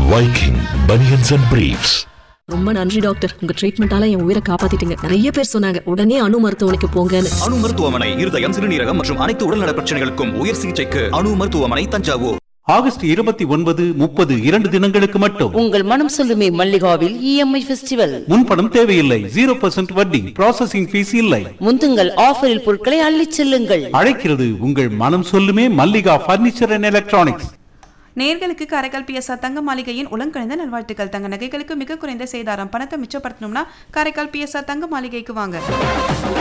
Viking Bunions and Briefs. ரொம்ப நன்றி doctor, உங்க ட்ரீட்மெண்டால என் உயிரை காப்பாத்திட்டீங்க. நிறைய பேர் சொன்னாங்க உடனே அணு மருத்துவமனைக்கு போங்கன்னு. அணு மருத்துவமனை இருதயம், சிறுநீரகம் மற்றும் அனைத்து உடல்நல பிரச்சனைகளுக்கும் உயர் சிகிச்சைக்கு அணு மருத்துவமனை, தஞ்சாவூர். ஆகஸ்ட் 29, 30 2 தினங்களுக்கு மட்டும் உங்கள் மனம் சொல்லுமே மல்லிகாவில் EMI ஃபெஸ்டிவல். முன்பணம் தேவையில்லை, 0% வட்டி, ப்ராசஸிங் ஃபீஸ் இல்லை. முந்துங்கள் ஆஃபரில் பொருட்களை அள்ளிச் செல்லுங்கள். அழைக்கிறது உங்கள் மனம் சொல்லுமே மல்லிகா பர்னிச்சர் அண்ட் எலக்ட்ரானிக்ஸ். நேர்களுக்கு காரைக்கால் PSR தங்க மாளிகையின் உலங்கணிந்த நல்வாழ்த்துக்கள். தங்க நகைகளுக்கு மிக குறைந்த சேதாரம். பணத்தை மிச்சப்படுத்தணும்னா காரைக்கால் PSR தங்க மாளிகைக்கு வாங்க.